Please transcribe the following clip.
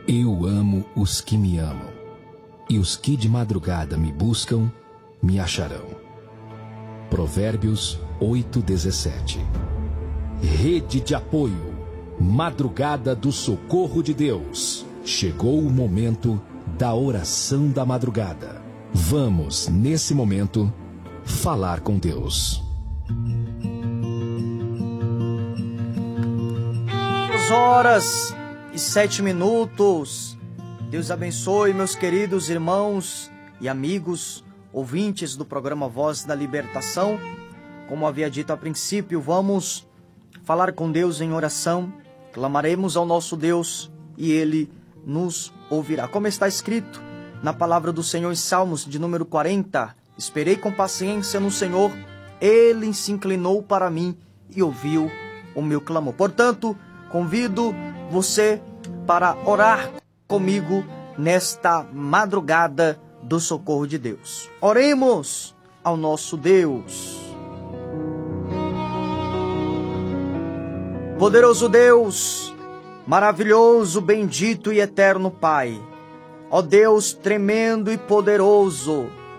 Eu amo os que me amam, e os que de madrugada me buscam, me acharão. Provérbios 8:17. Rede de apoio, madrugada do socorro de Deus. Chegou o momento da oração da madrugada. Vamos, nesse momento, falar com Deus. 2h07. Deus abençoe, meus queridos irmãos e amigos, ouvintes do programa Voz da Libertação. Como havia dito a princípio, vamos falar com Deus em oração. Clamaremos ao nosso Deus e Ele nos ouvirá. Como está escrito na palavra do Senhor em Salmos de número 40, esperei com paciência no Senhor, Ele se inclinou para mim e ouviu o meu clamor. Portanto, convido você para orar comigo nesta madrugada do socorro de Deus. Oremos ao nosso Deus. Poderoso Deus, maravilhoso, bendito e eterno Pai, ó Deus tremendo e poderoso,